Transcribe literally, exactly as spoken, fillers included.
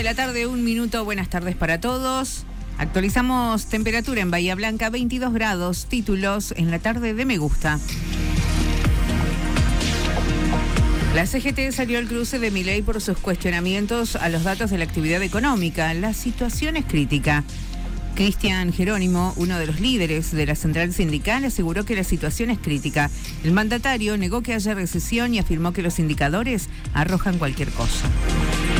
de la tarde, un minuto. Buenas tardes para todos. Actualizamos temperatura en Bahía Blanca, veintidós grados. Títulos en la tarde de Me Gusta. La C G T salió al cruce de Milei por sus cuestionamientos a los datos de la actividad económica. La situación es crítica. Cristian Jerónimo, uno de los líderes de la central sindical, aseguró que la situación es crítica. El mandatario negó que haya recesión y afirmó que los indicadores arrojan cualquier cosa.